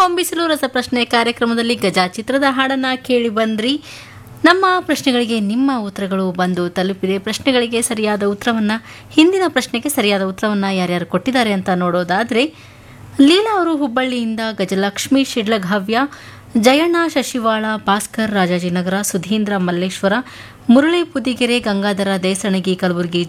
ಹೊಂಬಿಸಿಲು ರಸಪ್ರಶ್ನೆ ಕಾರ್ಯಕ್ರಮದಲ್ಲಿ ಗಜ ಚಿತ್ರದ ಹಾಡನ್ನ ಕೇಳಿ ಬಂದ್ರಿ. ನಮ್ಮ ಪ್ರಶ್ನೆಗಳಿಗೆ ನಿಮ್ಮ ಉತ್ತರಗಳು ಬಂದು ತಲುಪಿದೆ. ಪ್ರಶ್ನೆಗಳಿಗೆ ಸರಿಯಾದ ಉತ್ತರವನ್ನ ಹಿಂದಿನ ಪ್ರಶ್ನೆಗೆ ಸರಿಯಾದ ಉತ್ತರವನ್ನ ಯಾರ್ಯಾರು ಕೊಟ್ಟಿದ್ದಾರೆ ಅಂತ ನೋಡೋದಾದ್ರೆ, ಲೀಲಾ ಅವರು ಹುಬ್ಬಳ್ಳಿಯಿಂದ, ಗಜಲಕ್ಷ್ಮಿ ಶಿಡ್ಲಘವ್ಯ, ಜಯಣ್ಣ ಶಶಿವಾಳ, ಭಾಸ್ಕರ್ ರಾಜಾಜಿನಗರ, ಸುಧೀಂದ್ರ ಮಲ್ಲೇಶ್ವರ, ಮುರಳಿ ಪುದಿಗೆರೆ, ಗಂಗಾಧರ ದೇಸಣಗಿ ಕಲಬುರಗಿ